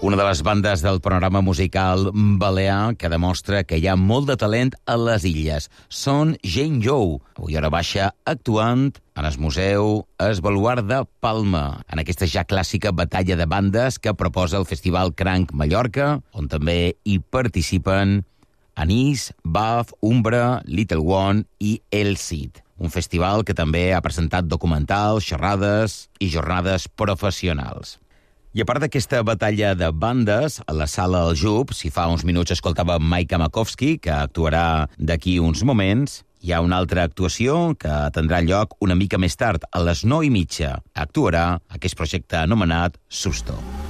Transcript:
Una de les bandes del panorama musical balear que demostra que hi ha molt de talent a les illes. Són Jane Jou, avui hora baixa actuant en el Museu Es Baluard de Palma, en aquesta ja clàssica batalla de bandes que proposa el Festival Cranc Mallorca, on també hi participen Anís, Baf, Umbra, Little One i El Cid. Un festival que també ha presentat documentals, xerrades i jornades professionals. I a part d'aquesta batalla de bandes, a la sala El Jub, si fa uns minuts escoltava Maika Makovsky, que actuarà d'aquí uns moments, hi ha una altra actuació que tindrà lloc una mica més tard, a les 9:30. Actuarà aquest projecte anomenat Susto.